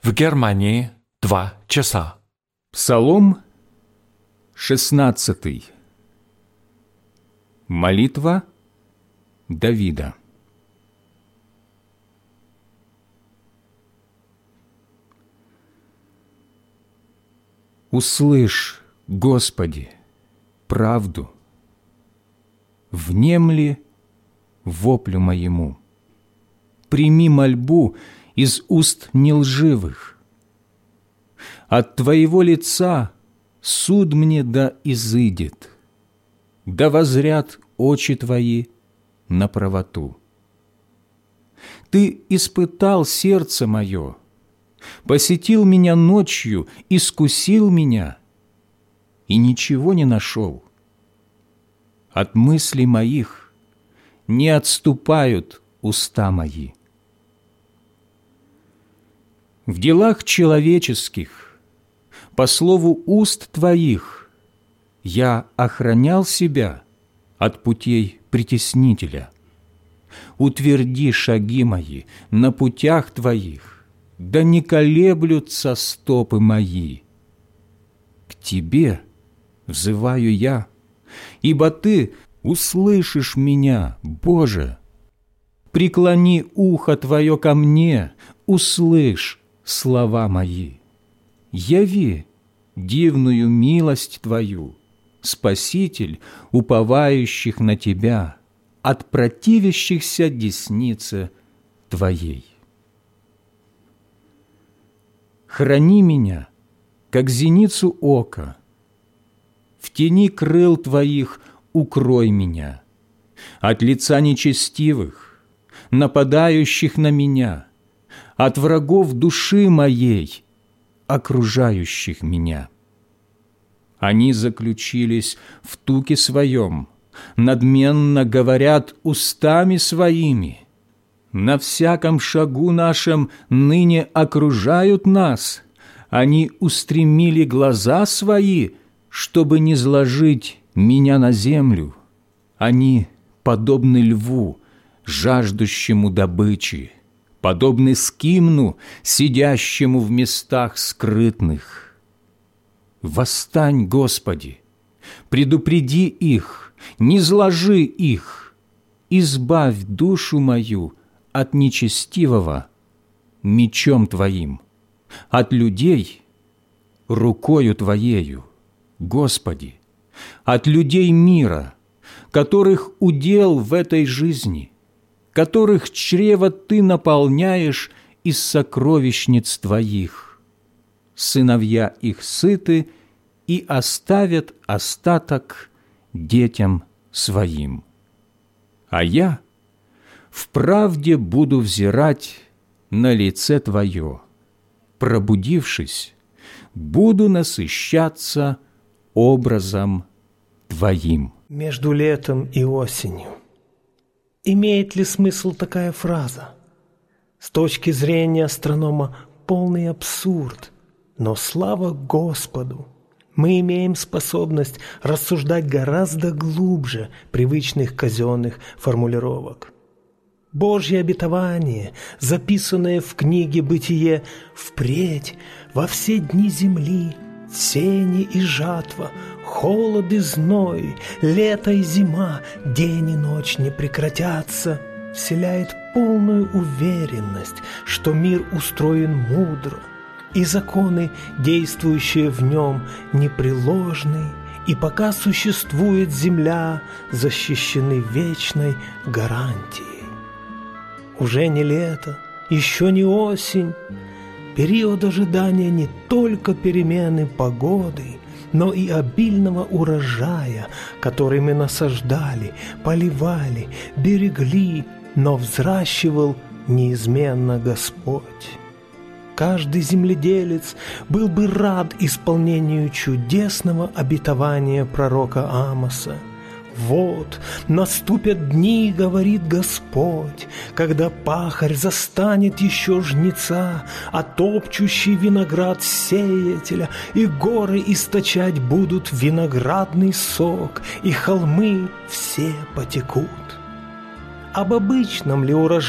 В Германии 2 часа. Псалом 16. Молитва Давида. Услышь, Господи, правду, внемли воплю моему, прими мольбу из уст нелживых. От Твоего лица суд мне да изыдет, да воззрят очи Твои на правоту. Ты испытал сердце мое, посетил меня ночью, искусил меня, и ничего не нашел. От мыслей моих не отступают уста мои. В делах человеческих, по слову уст Твоих, я охранял себя от путей притеснителя. Утверди шаги мои на путях Твоих, да не колеблются стопы мои. К Тебе взываю я, ибо Ты услышишь меня, Боже. Преклони ухо Твое ко мне, услышь слова мои. Яви дивную милость Твою, Спаситель, уповающих на Тебя, от противящихся деснице Твоей. Храни меня, как зеницу ока, в тени крыл Твоих укрой меня, от лица нечестивых, нападающих на меня, от врагов души моей, окружающих меня. Они заключились в туке своем, надменно говорят устами своими. На всяком шагу нашем ныне окружают нас. Они устремили глаза свои, чтобы не сложить меня на землю. Они подобны льву, жаждущему добычи, подобны скимну, сидящему в местах скрытных. Восстань, Господи, предупреди их, не зложи их, избавь душу мою от нечестивого мечом Твоим, от людей рукою Твоею, Господи, от людей мира, которых удел в этой жизни, которых чрево Ты наполняешь из сокровищниц Твоих. Сыновья их сыты и оставят остаток детям своим. А я в правде буду взирать на лице Твое, пробудившись, буду насыщаться образом Твоим. Между летом и осенью. Имеет ли смысл такая фраза? С точки зрения астронома полный абсурд, но слава Господу! Мы имеем способность рассуждать гораздо глубже привычных казенных формулировок. Божье обетование, записанное в книге «Бытие», впредь во все дни земли, сени и жатва, холод и зной, лето и зима, день и ночь не прекратятся, вселяет полную уверенность, что мир устроен мудро, и законы, действующие в нем, непреложны, и пока существует земля, защищены вечной гарантией. Уже не лето, еще не осень. Период ожидания не только перемены погоды, но и обильного урожая, который мы насаждали, поливали, берегли, но взращивал неизменно Господь. Каждый земледелец был бы рад исполнению чудесного обетования пророка Амоса. «Вот, наступят дни, — говорит Господь, — когда пахарь застанет еще жнеца, а топчущий виноград сеятеля, и горы источать будут виноградный сок, и холмы все потекут». Об обычном ли урожае